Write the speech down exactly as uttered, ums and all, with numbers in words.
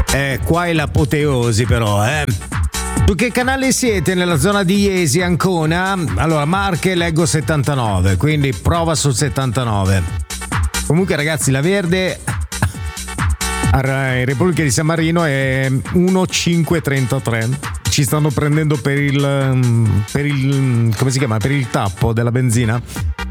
Eh, qua è l'apoteosi però, eh. Su che canale siete? Nella zona di Iesi, Ancona? Allora, Marche leggo settantanove, quindi prova sul settantanove. Comunque ragazzi, la verde in Repubblica di San Marino è uno cinque trentatré. Ci stanno prendendo per il per il come si chiama? Per il tappo della benzina.